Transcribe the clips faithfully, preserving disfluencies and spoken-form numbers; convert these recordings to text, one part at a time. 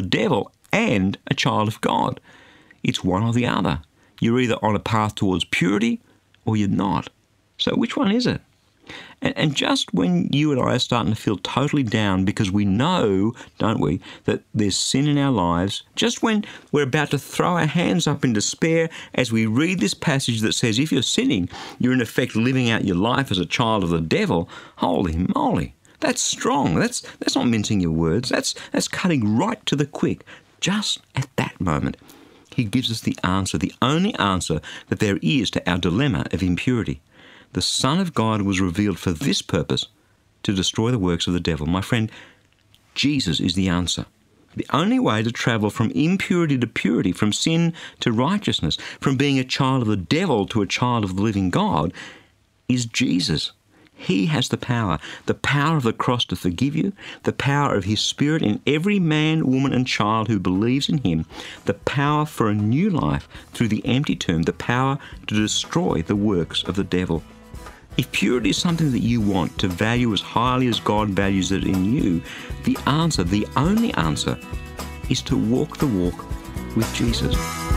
devil and a child of God. It's one or the other. You're either on a path towards purity or you're not. So which one is it? And, and just when you and I are starting to feel totally down because we know, don't we, that there's sin in our lives, just when we're about to throw our hands up in despair as we read this passage that says if you're sinning, you're in effect living out your life as a child of the devil, holy moly, that's strong. That's that's not mincing your words. That's that's cutting right to the quick. Just at that moment, he gives us the answer, the only answer that there is to our dilemma of impurity. The Son of God was revealed for this purpose, to destroy the works of the devil. My friend, Jesus is the answer. The only way to travel from impurity to purity, from sin to righteousness, from being a child of the devil to a child of the living God, is Jesus. He has the power, the power of the cross to forgive you, the power of his Spirit in every man, woman and child who believes in him, the power for a new life through the empty tomb, the power to destroy the works of the devil. If purity is something that you want to value as highly as God values it in you, the answer, the only answer, is to walk the walk with Jesus.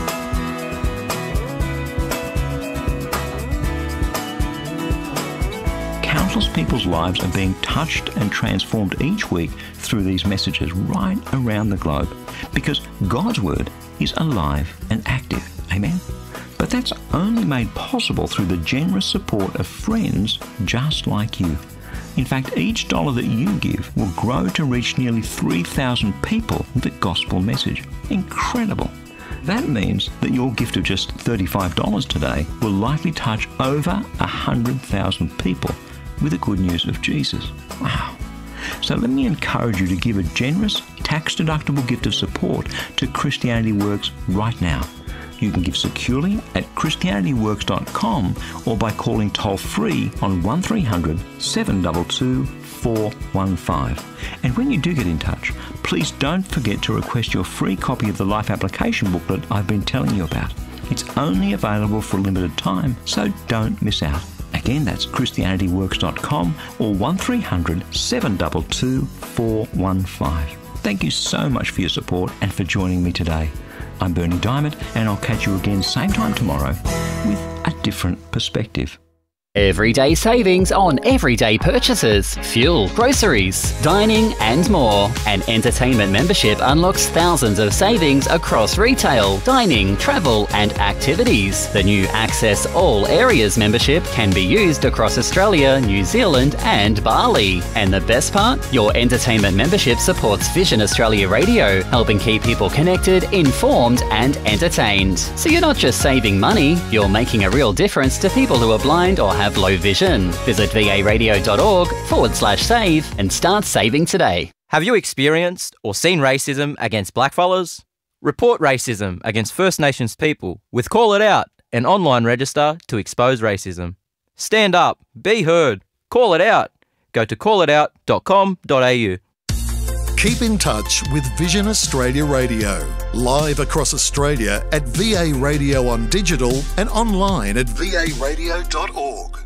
Countless people's lives are being touched and transformed each week through these messages right around the globe because God's Word is alive and active. Amen? But that's only made possible through the generous support of friends just like you. In fact, each dollar that you give will grow to reach nearly three thousand people with the gospel message. Incredible. That means that your gift of just thirty-five dollars today will likely touch over one hundred thousand people with the good news of Jesus. Wow. So let me encourage you to give a generous, tax-deductible gift of support to Christianity Works right now. You can give securely at christianity works dot com or by calling toll-free on one three hundred, seven two two, four one five. And when you do get in touch, please don't forget to request your free copy of the Life Application booklet I've been telling you about. It's only available for a limited time, so don't miss out. Again, that's christianity works dot com or one three hundred, seven two two, four one five. Thank you so much for your support and for joining me today. I'm Berni Dymet, and I'll catch you again same time tomorrow with a different perspective. Everyday savings on everyday purchases, fuel, groceries, dining and more. An entertainment membership unlocks thousands of savings across retail, dining, travel and activities. The new Access All Areas membership can be used across Australia, New Zealand and Bali. And the best part? Your entertainment membership supports Vision Australia Radio, helping keep people connected, informed and entertained. So you're not just saving money, you're making a real difference to people who are blind or have have low vision. Visit varadio.org forward slash save and start saving today. Have you experienced or seen racism against blackfellas? Report racism against First Nations people with Call It Out, an online register to expose racism. Stand up, be heard, call it out. Go to call it out dot com dot a u. Keep in touch with Vision Australia Radio, live across Australia at V A Radio on digital and online at v a radio dot org.